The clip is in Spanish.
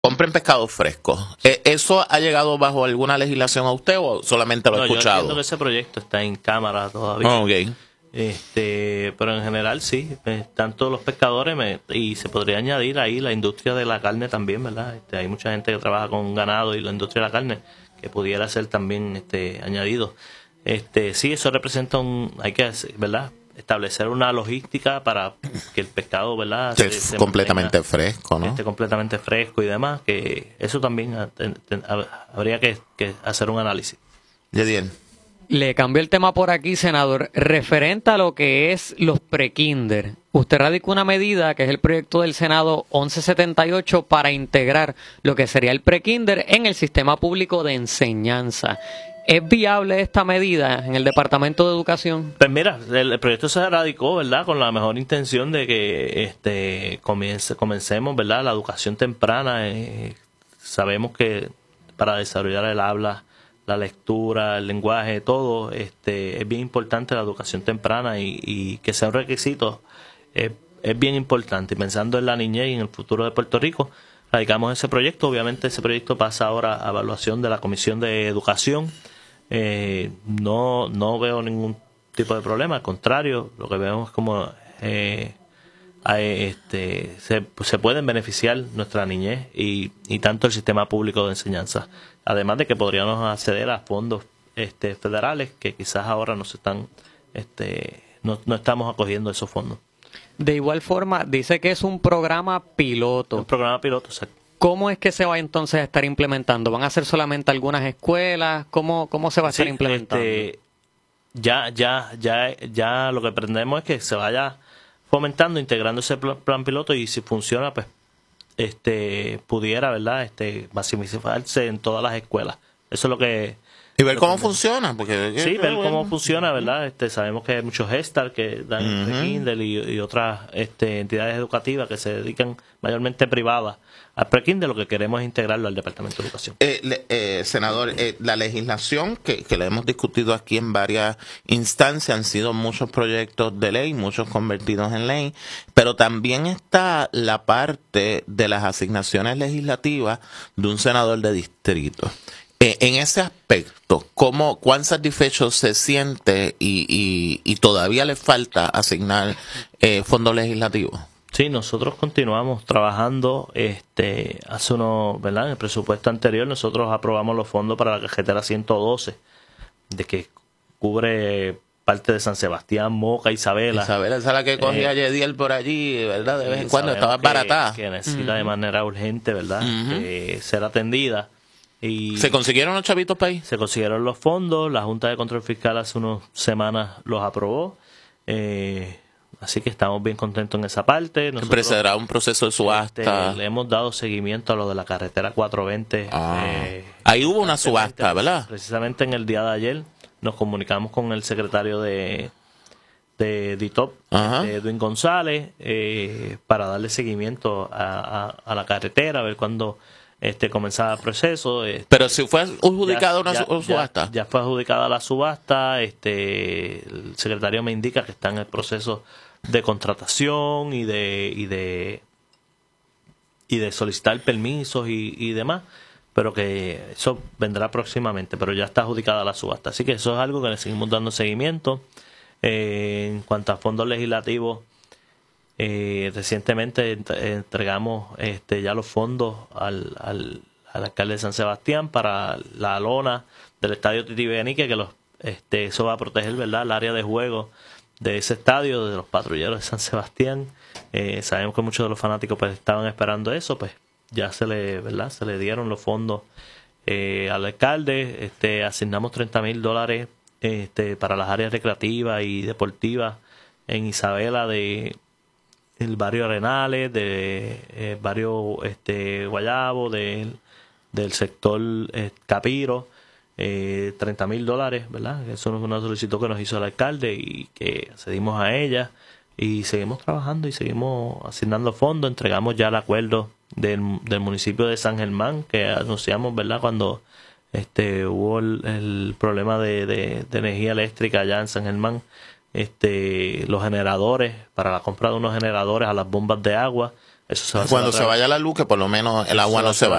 compren pescado fresco. ¿Eso ha llegado bajo alguna legislación a usted o solamente lo ha escuchado? Yo entiendo que ese proyecto está en cámara todavía. Okay. Pero en general sí, están todos los pescadores y se podría añadir ahí la industria de la carne también, ¿verdad? Hay mucha gente que trabaja con ganado y la industria de la carne que pudiera ser también añadido. Sí, eso representa hay que, ¿verdad?, establecer una logística para que el pescado, ¿verdad?, se completamente fresco, ¿no? Esté completamente fresco y demás, que eso también habría que hacer un análisis. Yediel. Le cambio el tema por aquí, senador. Referente a lo que es los prekinder, usted radicó una medida, que es el proyecto del Senado 1178, para integrar lo que sería el prekinder en el sistema público de enseñanza. ¿Es viable esta medida en el Departamento de Educación? Pues mira, el proyecto se radicó, ¿verdad?, con la mejor intención de que comencemos, ¿verdad?, la educación temprana. Sabemos que para desarrollar el habla, la lectura, el lenguaje, todo, es bien importante la educación temprana y que sea un requisito es bien importante. Y pensando en la niñez y en el futuro de Puerto Rico, radicamos ese proyecto. Obviamente ese proyecto pasa ahora a evaluación de la Comisión de Educación. No veo ningún tipo de problema, al contrario, lo que vemos es como se pueden beneficiar nuestra niñez y tanto el sistema público de enseñanza, además de que podríamos acceder a fondos federales que quizás ahora no estamos acogiendo esos fondos. De igual forma, dice que es un programa piloto. Un programa piloto, exacto. ¿Cómo es que se va entonces a estar implementando? ¿Van a ser solamente algunas escuelas? ¿Cómo se va a estar implementando? Ya lo que pretendemos es que se vaya fomentando, integrando ese plan piloto y si funciona, pues pudiera, ¿verdad?, maximizarse en todas las escuelas. Eso es lo que... Y ver cómo funciona, porque... Sí, ver cómo funciona, ¿verdad? Sabemos que hay muchos Head Start que dan pre-Kindle y otras entidades educativas que se dedican mayormente privadas al pre-Kindle. Lo que queremos es integrarlo al Departamento de Educación. Senador, la legislación que la hemos discutido aquí en varias instancias, han sido muchos proyectos de ley, muchos convertidos en ley, pero también está la parte de las asignaciones legislativas de un senador de distrito. En ese aspecto, ¿cuán satisfecho se siente y todavía le falta asignar fondos legislativos? Sí, nosotros continuamos trabajando. Hace ¿verdad?, en el presupuesto anterior nosotros aprobamos los fondos para la carretera 112, de que cubre parte de San Sebastián, Moca, Isabela. Isabela, esa es la que cogía Yediel por allí, ¿verdad? De vez en cuando estaba baratada. Que necesita de manera urgente, ¿verdad?, ser atendida. Y ¿se consiguieron los chavitos para ahí? Se consiguieron los fondos, la Junta de Control Fiscal hace unas semanas los aprobó, así que estamos bien contentos en esa parte. Siempre será un proceso de subasta. Le hemos dado seguimiento a lo de la carretera 420. Ahí hubo una subasta, ¿verdad? Precisamente en el día de ayer nos comunicamos con el secretario de DITOP, Edwin González, para darle seguimiento a la carretera, a ver cuándo comenzaba el proceso. Pero si fue adjudicada una subasta. Ya fue adjudicada la subasta. El secretario me indica que está en el proceso de contratación y de solicitar permisos y demás, pero que eso vendrá próximamente, pero ya está adjudicada la subasta. Así que eso es algo que le seguimos dando seguimiento. En cuanto a fondos legislativos, recientemente entregamos ya los fondos al alcalde de San Sebastián para la lona del estadio Titi Benique, que eso va a proteger, ¿verdad?, el área de juego de ese estadio, de los patrulleros de San Sebastián. Sabemos que muchos de los fanáticos pues estaban esperando eso, pues ya se le dieron los fondos al alcalde. Asignamos $30,000 para las áreas recreativas y deportivas en Isabela, el barrio Arenales, de barrio Guayabo, del sector Capiro, $30,000, ¿verdad? Eso es una solicitud que nos hizo el alcalde y que accedimos a ella y seguimos trabajando y seguimos asignando fondos. Entregamos ya el acuerdo del municipio de San Germán que anunciamos, ¿verdad?, cuando hubo el problema de energía eléctrica allá en San Germán. Los generadores, para la compra de unos generadores a las bombas de agua, Eso se va a hacer Cuando a se través- vaya la luz, que por lo menos el agua no se vaya.